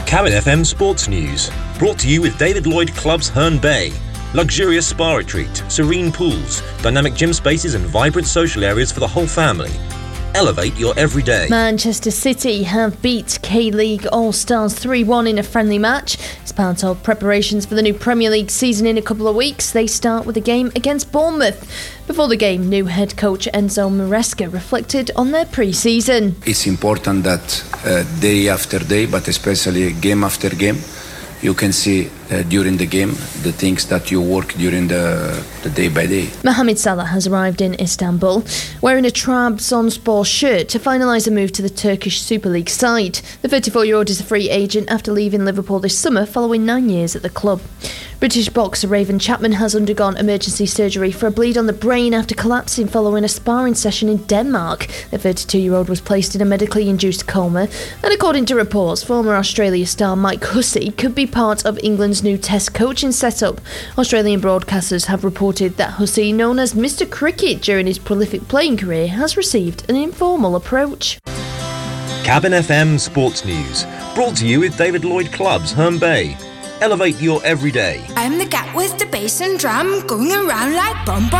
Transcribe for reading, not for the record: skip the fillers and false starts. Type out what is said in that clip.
Cabin FM Sports News, brought to you with David Lloyd Clubs Herne Bay. Luxurious spa retreat, serene pools, dynamic gym spaces and vibrant social areas for the whole family. Elevate your everyday. Manchester City have beat K-League All-Stars 3-1 in a friendly match. As part of preparations for the new Premier League season in a couple of weeks, they start with a game against Bournemouth. Before the game, new head coach Enzo Maresca reflected on their pre-season. It's important that day after day, but especially game after game, you can see during the game the things that you work during the day by day. Mohamed Salah has arrived in Istanbul wearing a Trabzonspor shirt to finalise a move to the Turkish Super League side. The 34-year-old is a free agent after leaving Liverpool this summer following 9 years at the club. British boxer Raven Chapman has undergone emergency surgery for a bleed on the brain after collapsing following a sparring session in Denmark. The 32-year-old was placed in a medically induced coma, and according to reports, former Australia star Mike Hussey could be part of England's new Test coaching setup. Australian broadcasters have reported that Hussey, known as Mr. Cricket during his prolific playing career, has received an informal approach. Cabin FM Sports News, brought to you with David Lloyd Clubs Herne Bay. Elevate your everyday. I'm the cat with the bass and drum going around like bum bum.